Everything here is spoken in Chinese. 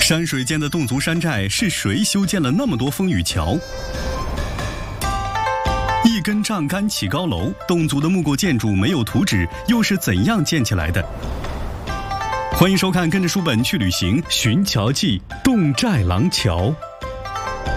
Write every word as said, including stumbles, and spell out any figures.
山水间的侗族山寨是谁修建了那么多风雨桥？一根杖杆起高楼，侗族的木构建筑没有图纸，又是怎样建起来的？欢迎收看《跟着书本去旅行·寻桥记·侗寨廊桥》。